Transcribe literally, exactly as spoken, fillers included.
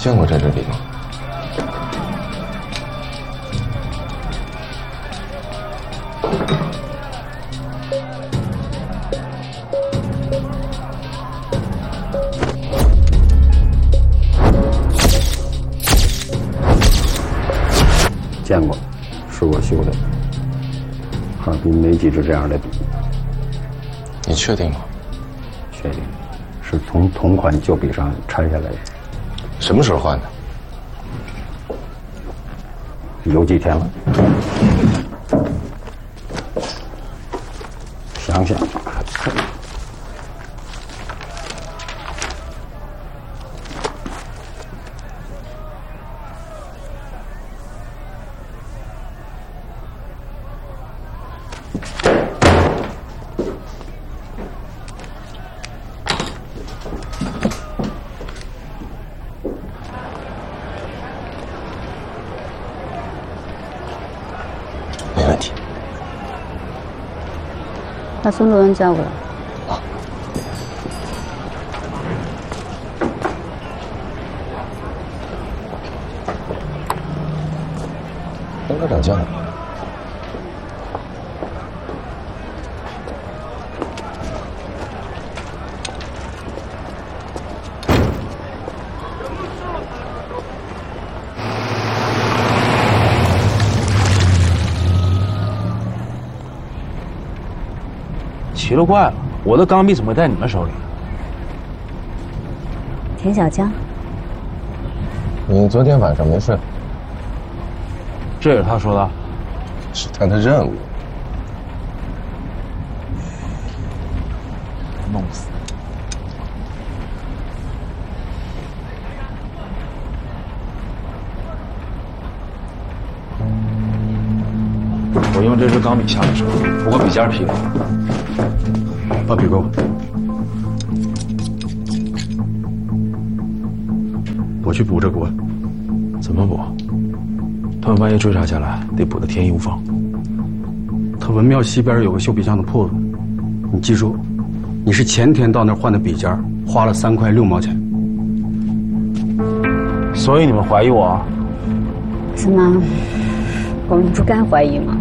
见过这支笔吗？ 见过，是我修的。哈尔滨没几支这样的笔。 你确定吗？ 确定，是从同款旧笔上拆下来的。 什么时候换的？ 有几天了。想想， 没问题。 把孙主任叫过来。 啊。跟科长叫你。 奇了怪了，我的钢笔怎么会在你们手里？ 田小江， 你昨天晚上没睡？ 这也是他说的？ 是他的任务。 弄死！我用这支钢笔下的手，不过笔尖劈了。 把笔给我。我去补这锅。 怎么补？他们万一追查下来，得补得天衣无缝。 他文庙西边有个修笔匠的铺子，你记住，你是前天到那儿换的笔尖，花了三块六毛钱。 所以你们怀疑我？ 怎么？我们不该怀疑吗？